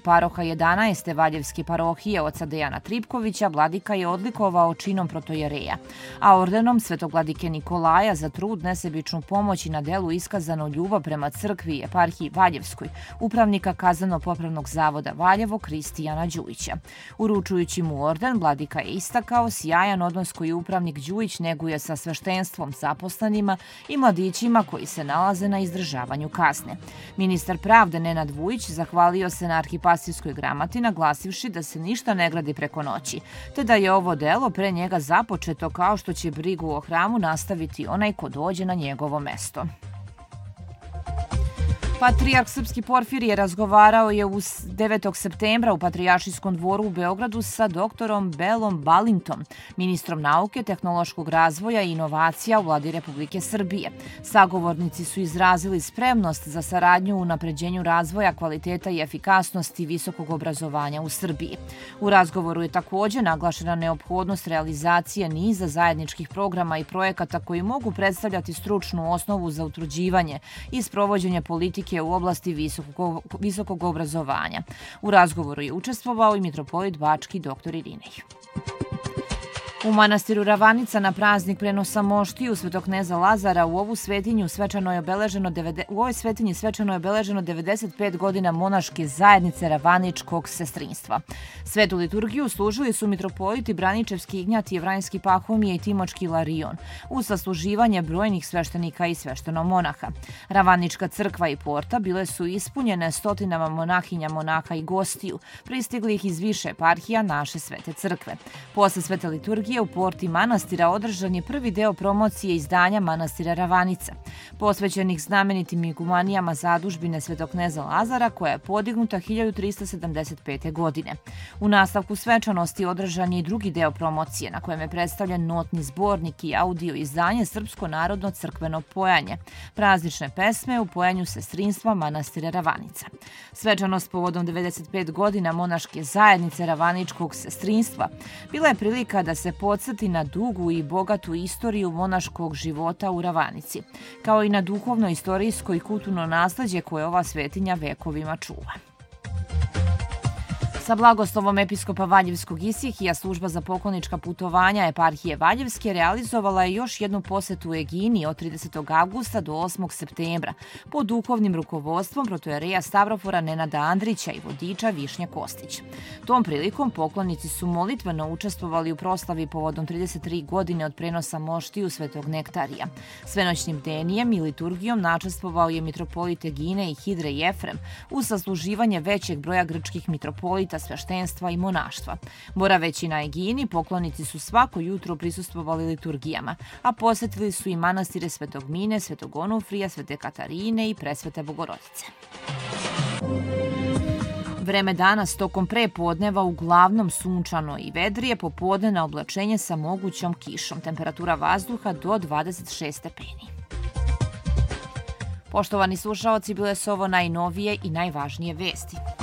paroha 11. Valjevske parohije oca Dejana Tripkovića vladika je odlikovao činom protojereja, a ordenom svetogladike Nikolaja za trud, nesebičnu pomoć i na delu iskazanu ljubav prema crkvi i eparhiji Valjevskoj, upravnika Kazneno-popravnog zavoda Valjevo Kristijana Đujića. Uručujući mu orden, vladika je istakao sjajan odnos koji upravnik Đujić neguje sa sveštenstvom, zaposlenima i mladićima koji se nalaze na izdržavanju kazne. Ministar pravde Nenad Vujić zahvalio se na arhipastirskoj gramati, naglasivši da se ništa ne gradi preko noći, te da je ovo delo pre njega započeto kao što će brigu o hramu nastaviti onaj ko dođe na njegovo mesto. Patrijarh Srpski Porfirije razgovarao je 9. septembra u Patrijaršijskom dvoru u Beogradu sa doktorom Belom Balintom, ministrom nauke, tehnološkog razvoja i inovacija u vladi Republike Srbije. Sagovornici su izrazili spremnost za saradnju u unapređenju razvoja, kvaliteta i efikasnosti visokog obrazovanja u Srbiji. U razgovoru je takođe naglašena neophodnost realizacije niza zajedničkih programa i projekata koji mogu predstavljati stručnu osnovu za utvrđivanje i sprovođenje politike u oblasti visokog obrazovanja. U razgovoru je učestvovao i mitropolit Bački dr. Irinej. U manastiru Ravanica na praznik prenosa moštiju Svetog kneza Lazara u ovoj svetinji svečano je obeleženo 95 godina monaške zajednice Ravaničkog sestrinstva. Svetu liturgiju služili su mitropoliti Braničevski Ignjat, Jevranjski Pahomije i Timočki Ilarion, uz sasluživanje brojnih sveštenika i sveštenomonaha. Ravanička crkva i porta bile su ispunjene stotinama monahinja, monaha i gostiju, pristiglih iz više eparhija naše svete crkve. Posle svete liturgije u porti manastira održan je prvi deo promocije izdanja manastira Ravanica, posvećenih znamenitim igumanijama zadužbine Svetog kneza Lazara, koja je podignuta 1375. godine. U nastavku svečanosti održan je i drugi deo promocije, na kojem je predstavljen notni zbornik i audio izdanje Srpsko narodno crkveno pojanje, praznične pesme u pojanju sestrinstva manastira Ravanica. Svečanost povodom 95 godina monaške zajednice Ravaničkog sestrinstva bila je prilika da se podsjeti na dugu i bogatu istoriju monaškog života u Ravanici, kao i na duhovno, istorijsko i kulturno nasleđe koje ova svetinja vekovima čuva. Sa blagoslovom episkopa Valjevskog Isihija, služba za poklonička putovanja eparhije Valjevske realizovala je još jednu posetu Egini od 30. avgusta do 8. septembra pod duhovnim rukovodstvom protojereja Stavrofora Nenada Andrića i vodiča Višnja Kostić. Tom prilikom poklonici su molitveno učestvovali u proslavi povodom 33 godine od prenosa moštiju Svetog Nektarija. Svenoćnim bdenijem i liturgijom načestvovao je mitropolit Egine i Hidre Jefrem uz sasluživanje većeg broja grčkih mitropolita, sveštenstva i monaštva. Boraveći na Egini, poklonici su svako jutro prisustvovali liturgijama, a posetili su i manastire Svetog Mine, Svetog Onufrija, Svete Katarine i Presvete Bogorodice. Vreme danas tokom prepodneva uglavnom sunčano i vedrije, popodne na oblačenje sa mogućom kišom. Temperatura vazduha do 26 stepeni. Poštovani slušaoci, bile su ovo najnovije i najvažnije vesti.